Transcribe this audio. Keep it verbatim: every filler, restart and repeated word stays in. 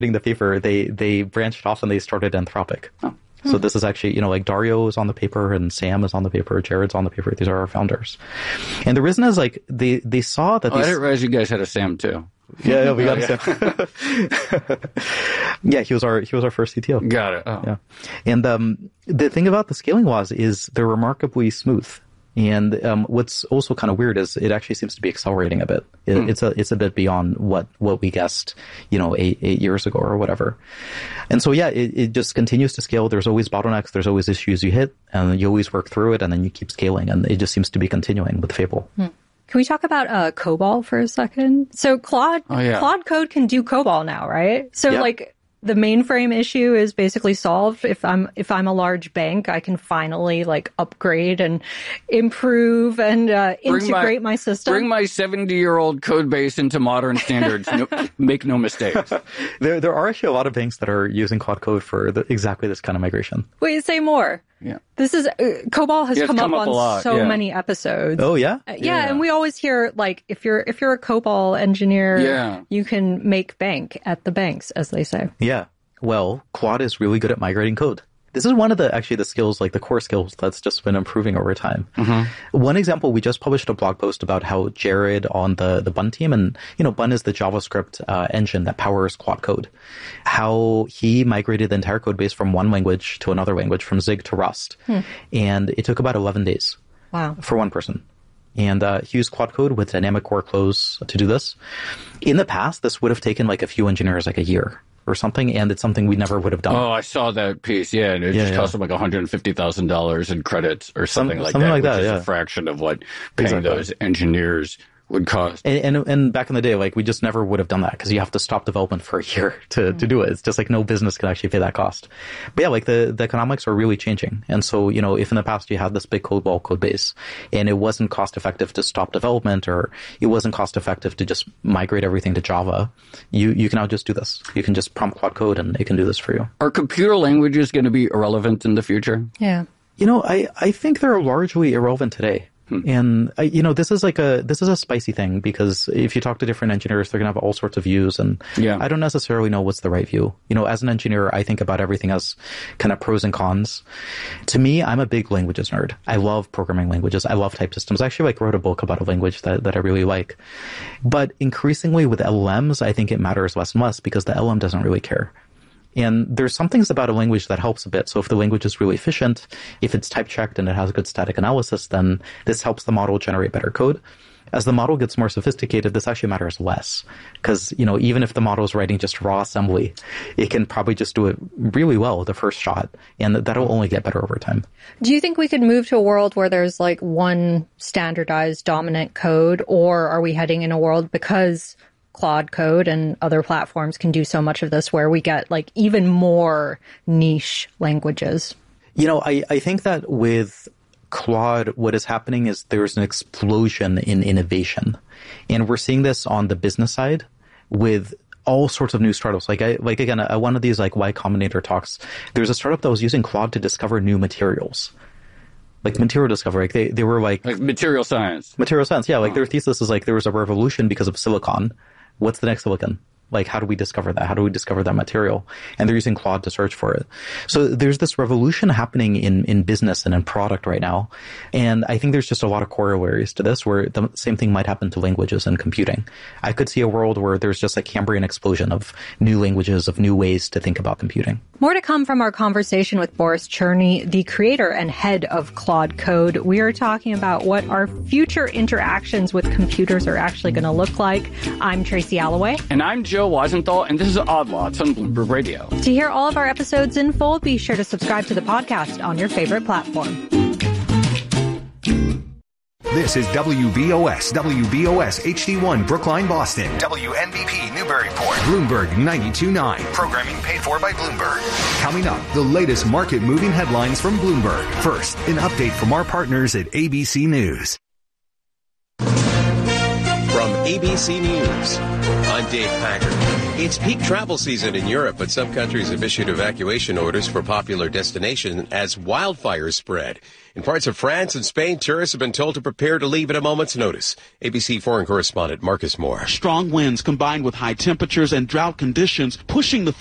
the paper, they, they branched off and they started Anthropic. Oh. So this is actually, you know, like Dario is on the paper and Sam is on the paper, Jared's on the paper. These are our founders. And the reason is like they, they saw that oh, these... I didn't realize you guys had a Sam too. Yeah, yeah we got oh, yeah. Sam. Yeah, he was our he was our first C T O. Got it. Oh. Yeah. And um, the thing about the scaling laws is they're remarkably smooth. And um, what's also kind of weird is it actually seems to be accelerating a bit. It, mm. It's a it's a bit beyond what, what we guessed, you know, eight eight years ago or whatever. And so yeah, it, it just continues to scale. There's always bottlenecks. There's always issues you hit, and you always work through it, and then you keep scaling. And it just seems to be continuing with Fable. Mm. Can we talk about uh, COBOL for a second? So Claude oh, yeah. Claude Code can do COBOL now, right? So yep. like. The mainframe issue is basically solved. If I'm if I'm a large bank, I can finally like upgrade and improve and uh, integrate my, my system. Bring my seventy-year-old code base into modern standards. No, make no mistakes. There there are actually a lot of banks that are using Claude Code for the, exactly this kind of migration. Wait, say more. Yeah. This is, uh, COBOL has yeah, come, come up, up on a lot, so yeah. many episodes. Oh, yeah? Uh, yeah? Yeah. And we always hear, like, if you're, if you're a COBOL engineer, yeah. you can make bank at the banks, as they say. Yeah. Well, Claude is really good at migrating code. This is one of the, actually the skills, like the core skills that's just been improving over time. Mm-hmm. One example, we just published a blog post about how Jared on the, the Bun team, and, you know, Bun is the JavaScript uh, engine that powers Claude Code, how he migrated the entire code base from one language to another language, from Zig to Rust. Hmm. And it took about eleven days. Wow. For one person. And uh, he used Claude Code with dynamic workflows to do this. In the past, this would have taken like a few engineers like a year or something, and it's something we never would have done. Oh, I saw that piece. Yeah, and it yeah, just yeah. cost them like one hundred fifty thousand dollars in credits or something Some, like something that, like which that, is yeah. a fraction of what paying exactly. those engineers would cost. And, and and back in the day, like, we just never would have done that because you have to stop development for a year to, mm-hmm. to do it. It's just like no business can actually pay that cost. But yeah, like the, the economics are really changing. And so, you know, if in the past you had this big COBOL code base and it wasn't cost effective to stop development, or it wasn't cost effective to just migrate everything to Java, you, you can now just do this. You can just prompt Claude Code and it can do this for you. Are computer languages going to be irrelevant in the future? Yeah. You know, I, I think they're largely irrelevant today. And, uh, you know, this is like a, this is a spicy thing because if you talk to different engineers, they're going to have all sorts of views. And yeah. I don't necessarily know what's the right view. You know, as an engineer, I think about everything as kind of pros and cons. To me, I'm a big languages nerd. I love programming languages. I love type systems. I actually like wrote a book about a language that, that I really like. But increasingly with L L Ms, I think it matters less and less because the L L M doesn't really care. And there's some things about a language that helps a bit. So if the language is really efficient, if it's type checked and it has good static analysis, then this helps the model generate better code. As the model gets more sophisticated, this actually matters less. Because, you know, even if the model is writing just raw assembly, it can probably just do it really well the first shot. And that'll only get better over time. Do you think we could move to a world where there's like one standardized dominant code? Or are we heading in a world because Claude Code and other platforms can do so much of this where we get like even more niche languages? You know, I, I think that with Claude, what is happening is there's an explosion in innovation. And we're seeing this on the business side with all sorts of new startups. Like, I, like again, uh, one of these like Y Combinator talks, there's a startup that was using Claude to discover new materials. Like material discovery, like they, they were like... Like material science. Material science, yeah. Like oh. their thesis is like there was a revolution because of silicon. What's the next silicon? Like, how do we discover that? How do we discover that material? And they're using Claude to search for it. So there's this revolution happening in, in business and in product right now. And I think there's just a lot of corollaries to this where the same thing might happen to languages and computing. I could see a world where there's just a Cambrian explosion of new languages, of new ways to think about computing. More to come from our conversation with Boris Cherny, the creator and head of Claude Code. We are talking about what our future interactions with computers are actually going to look like. I'm Tracy Alloway. And I'm Joe Weisenthal, and this is Odd Lots on Bloomberg Radio. To hear all of our episodes in full, be sure to subscribe to the podcast on your favorite platform. This is W B O S, W B O S H D one, Brookline, Boston. W N B P, Newburyport. Bloomberg ninety-two point nine. Programming paid for by Bloomberg. Coming up, the latest market-moving headlines from Bloomberg. First, an update from our partners at A B C News. From A B C News, I'm Dave Packard. It's peak travel season in Europe, but some countries have issued evacuation orders for popular destinations as wildfires spread. In parts of France and Spain, tourists have been told to prepare to leave at a moment's notice. A B C foreign correspondent Marcus Moore. Strong winds combined with high temperatures and drought conditions pushing the